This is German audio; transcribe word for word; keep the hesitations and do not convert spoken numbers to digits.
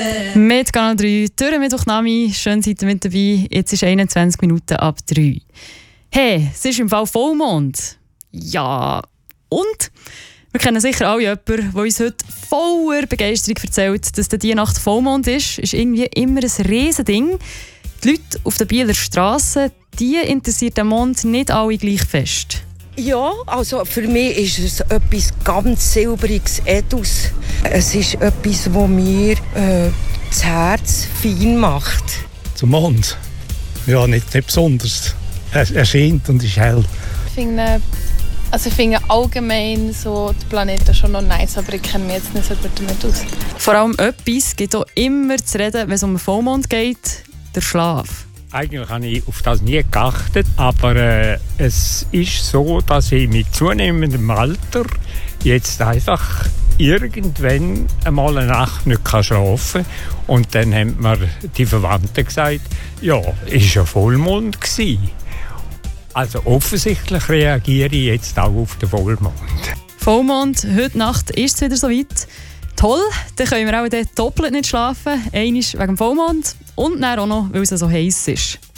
Mit Kanal drei, Türen mit Nami, schön seid ihr mit dabei. Jetzt ist einundzwanzig Minuten ab drei. Hey, es ist im Fall Vollmond. Ja, und? Wir kennen sicher alle jemanden, der uns heute voller Begeisterung erzählt, dass diese Nacht Vollmond ist. Ist irgendwie immer ein Riesending. Die Leute auf der Bieler Strasse, die interessiert den Mond nicht alle gleich fest. Ja, also für mich ist es etwas ganz Silbriges, Edus. Es ist etwas, das mir äh, das Herz fein macht. Zum Mond? Ja, nicht, nicht besonders. Er, er scheint und ist hell. Ich finde, also ich finde allgemein so die Planeten schon noch nice, aber ich kenne mich jetzt nicht so gut damit aus. Vor allem etwas gibt auch immer zu reden, wenn es um den Vollmond geht: der Schlaf. Eigentlich habe ich auf das nie geachtet, aber äh, es ist so, dass ich mit zunehmendem Alter jetzt einfach irgendwann einmal eine Nacht nicht schlafen kann. Und dann haben mir die Verwandten gesagt, ja, es war ja Vollmond gewesen. Also offensichtlich reagiere ich jetzt auch auf den Vollmond. Vollmond, heute Nacht ist es wieder soweit. Toll, dann können wir auch doppelt nicht schlafen. Einmal wegen dem Vollmond und dann auch noch, weil es so heiß ist.